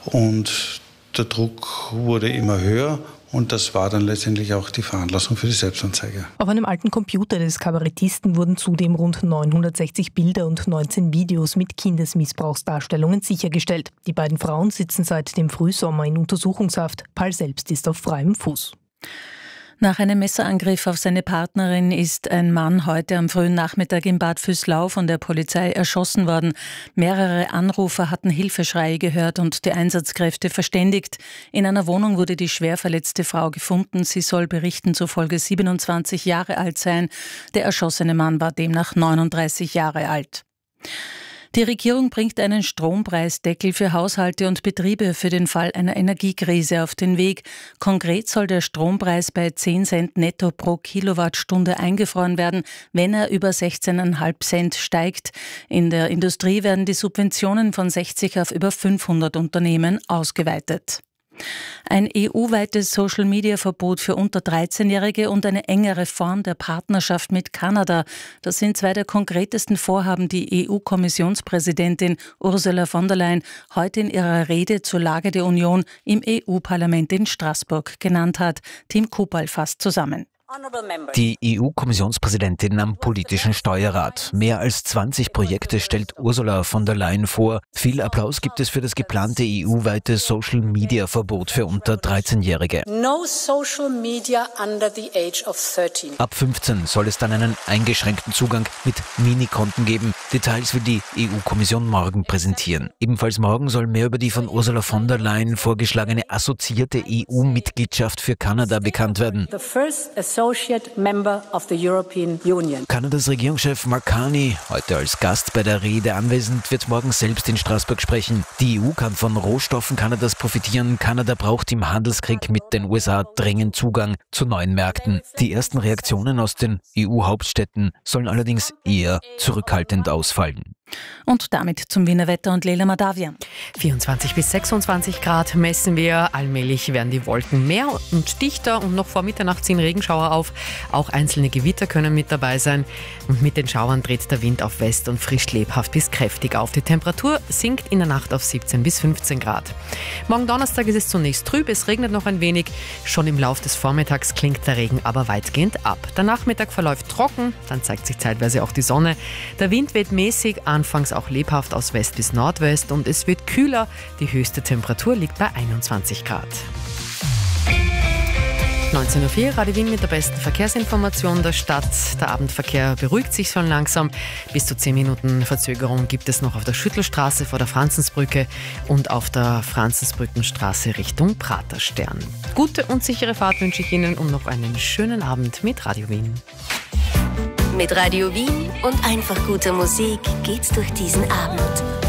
Und der Druck wurde immer höher. Und das war dann letztendlich auch die Veranlassung für die Selbstanzeige. Auf einem alten Computer des Kabarettisten wurden zudem rund 960 Bilder und 19 Videos mit Kindesmissbrauchsdarstellungen sichergestellt. Die beiden Frauen sitzen seit dem Frühsommer in Untersuchungshaft. Pall selbst ist auf freiem Fuß. Nach einem Messerangriff auf seine Partnerin ist ein Mann heute am frühen Nachmittag in Bad Vöslau von der Polizei erschossen worden. Mehrere Anrufer hatten Hilfeschreie gehört und die Einsatzkräfte verständigt. In einer Wohnung wurde die schwer verletzte Frau gefunden. Sie soll Berichten zufolge 27 Jahre alt sein. Der erschossene Mann war demnach 39 Jahre alt. Die Regierung bringt einen Strompreisdeckel für Haushalte und Betriebe für den Fall einer Energiekrise auf den Weg. Konkret soll der Strompreis bei 10 Cent netto pro Kilowattstunde eingefroren werden, wenn er über 16,5 Cent steigt. In der Industrie werden die Subventionen von 60 auf über 500 Unternehmen ausgeweitet. Ein EU-weites Social-Media-Verbot für unter 13-Jährige und eine enge Reform der Partnerschaft mit Kanada. Das sind zwei der konkretesten Vorhaben, die EU-Kommissionspräsidentin Ursula von der Leyen heute in ihrer Rede zur Lage der Union im EU-Parlament in Straßburg genannt hat. Tim Kupal fasst zusammen. Die EU-Kommissionspräsidentin am politischen Steuerrat. Mehr als 20 Projekte stellt Ursula von der Leyen vor. Viel Applaus gibt es für das geplante EU-weite Social-Media-Verbot für unter 13-Jährige. No social media under the age of 13. Ab 15 soll es dann einen eingeschränkten Zugang mit Minikonten geben. Details will die EU-Kommission morgen präsentieren. Ebenfalls morgen soll mehr über die von Ursula von der Leyen vorgeschlagene assoziierte EU-Mitgliedschaft für Kanada bekannt werden. Associate member of the European Union. Kanadas Regierungschef Mark Carney, heute als Gast bei der Rede anwesend, wird morgen selbst in Straßburg sprechen. Die EU kann von Rohstoffen Kanadas profitieren. Kanada braucht im Handelskrieg mit den USA dringend Zugang zu neuen Märkten. Die ersten Reaktionen aus den EU-Hauptstädten sollen allerdings eher zurückhaltend ausfallen. Und damit zum Wiener Wetter und Leila Madavian. 24 bis 26 Grad messen wir. Allmählich werden die Wolken mehr und dichter und noch vor Mitternacht ziehen Regenschauer auf. Auch einzelne Gewitter können mit dabei sein. Und mit den Schauern dreht der Wind auf West und frischt lebhaft bis kräftig auf. Die Temperatur sinkt in der Nacht auf 17 bis 15 Grad. Morgen Donnerstag ist es zunächst trüb, es regnet noch ein wenig. Schon im Lauf des Vormittags klingt der Regen aber weitgehend ab. Der Nachmittag verläuft trocken, dann zeigt sich zeitweise auch die Sonne. Der Wind weht mäßig, anfangs auch lebhaft aus West bis Nordwest und es wird kühler. Die höchste Temperatur liegt bei 21 Grad. 19.04 Uhr, Radio Wien mit der besten Verkehrsinformation der Stadt. Der Abendverkehr beruhigt sich schon langsam. Bis zu 10 Minuten Verzögerung gibt es noch auf der Schüttelstraße vor der Franzensbrücke und auf der Franzensbrückenstraße Richtung Praterstern. Gute und sichere Fahrt wünsche ich Ihnen und noch einen schönen Abend mit Radio Wien. Mit Radio Wien und einfach guter Musik geht's durch diesen Abend.